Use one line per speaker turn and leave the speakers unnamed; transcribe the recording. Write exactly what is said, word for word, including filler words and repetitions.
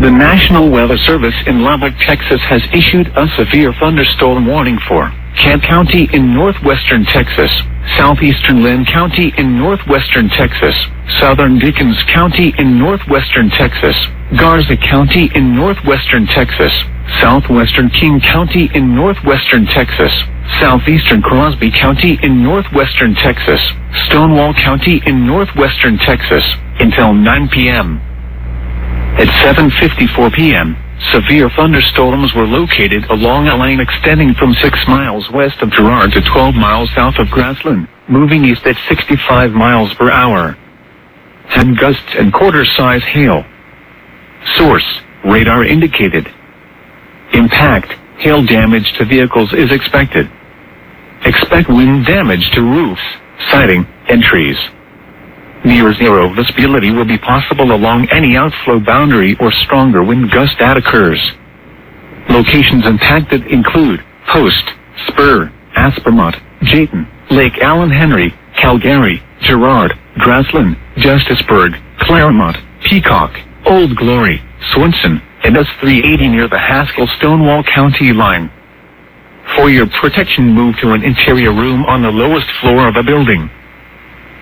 The National Weather Service in Lubbock, Texas has issued a severe thunderstorm warning for Kent County in northwestern Texas, southeastern Lynn County in northwestern Texas, southern Dickens County in northwestern Texas, Garza County in northwestern Texas, southwestern King County in northwestern Texas, southeastern Crosby County in northwestern Texas, Stonewall County in northwestern Texas, until nine p.m. At seven fifty-four p.m., severe thunderstorms were located along a lane extending from six miles west of Girard to twelve miles south of Grassland, moving east at sixty-five miles per hour. Had gusts and quarter-size hail. Source: radar indicated. Impact: hail damage to vehicles is expected. Expect wind damage to roofs, siding, and trees. Near zero visibility will be possible along any outflow boundary or stronger wind gust that occurs. Locations impacted include Post, Spur, Aspermont, Jayton, Lake Allen Henry, Calgary, Girard, Grassland, Justisburg, Claremont, Peacock, Old Glory, Swenson, and S three eighty near the Haskell-Stonewall County line. For your protection, move to an interior room on the lowest floor of a building.